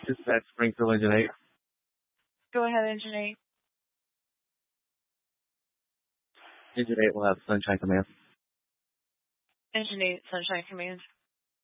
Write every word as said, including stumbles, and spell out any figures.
Dispatch Springfield Engine eight. Go ahead, Engine eight. Engine eight will have Sunshine Command. Engine eight, Sunshine Command.